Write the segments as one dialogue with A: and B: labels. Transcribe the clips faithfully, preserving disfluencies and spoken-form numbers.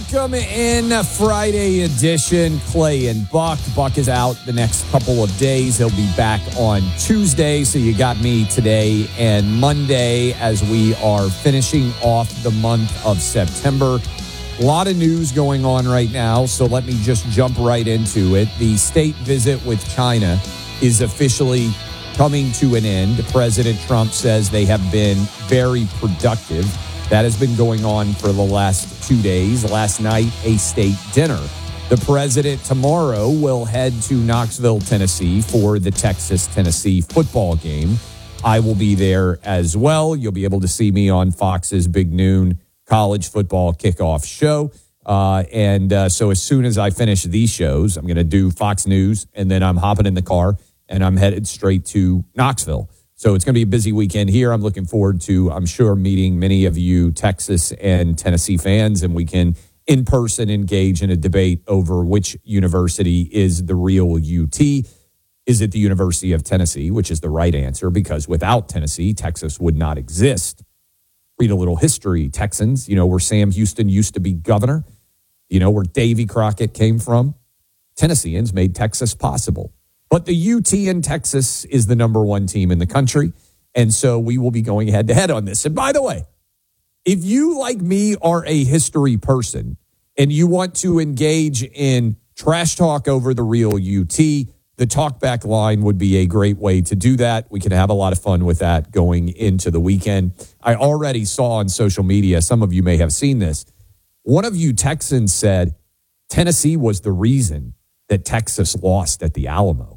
A: Welcome in Friday edition. Clay and Buck. Buck is out the next couple of days. He'll be back on Tuesday. So you got me today and Monday as we are finishing off the month of September. A lot of news going on right now, so let me just jump right into it. The state visit with China is officially coming to an end. President Trump says they have been very productive. That has been going on for the last two days. Last night, a state dinner. The president tomorrow will head to Knoxville, Tennessee for the Texas-Tennessee football game. I will be there as well. You'll be able to see me on Fox's Big Noon college football kickoff show. Uh, and uh, so as soon as I finish these shows, I'm going to do Fox News, and then I'm hopping in the car, and I'm headed straight to Knoxville. So it's going to be a busy weekend here. I'm looking forward to, I'm sure, meeting many of you Texas and Tennessee fans, and we can in person engage in a debate over which university is the real U T. Is it the University of Tennessee, which is the right answer, because without Tennessee, Texas would not exist. Read a little history, Texans, you know, where Sam Houston used to be governor, you know, where Davy Crockett came from. Tennesseans made Texas possible. But the U T in Texas is the number one team in the country, and so we will be going head-to-head on this. And by the way, if you, like me, are a history person and you want to engage in trash talk over the real U T, the Talkback line would be a great way to do that. We can have a lot of fun with that going into the weekend. I already saw on social media, some of you may have seen this, one of you Texans said Tennessee was the reason that Texas lost at the Alamo.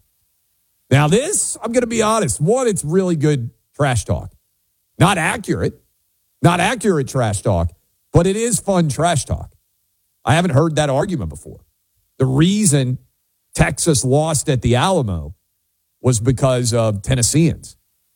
A: Now this, I'm going to be honest, one, it's really good trash talk. Not accurate, not accurate trash talk, but it is fun trash talk. I haven't heard that argument before. The reason Texas lost at the Alamo was because of Tennesseans.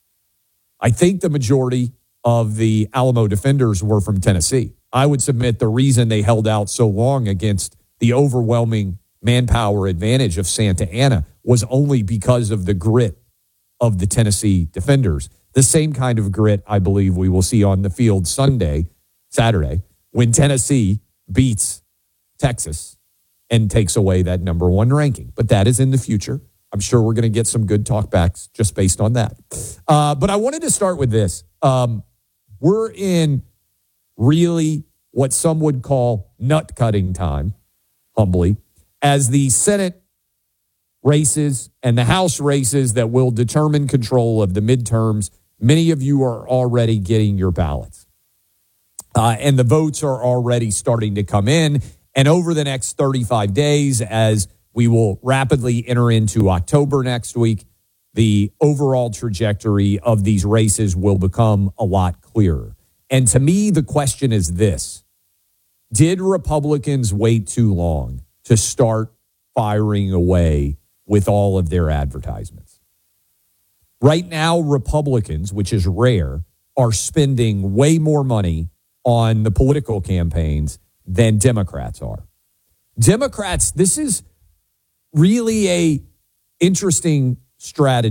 A: I think the majority of the Alamo defenders were from Tennessee. I would submit the reason they held out so long against the overwhelming manpower advantage of Santa Ana was only because of the grit of the Tennessee defenders. The same kind of grit I believe we will see on the field Sunday, Saturday, when Tennessee beats Texas and takes away that number one ranking. But that is in the future. I'm sure we're going to get some good talkbacks just based on that. Uh, but I wanted to start with this. Um, we're in really what some would call nut-cutting time, humbly, as the Senate races and the House races that will determine control of the midterms. Many of you are already getting your ballots. Uh, and the votes are already starting to come in. And over the next thirty-five days, as we will rapidly enter into October next week, the overall trajectory of these races will become a lot clearer. And to me, the question is this: did Republicans wait too long to start firing away with all of their advertisements? Right now, Republicans, which is rare, are spending way more money on the political campaigns than Democrats are. Democrats, this is really a interesting strategy.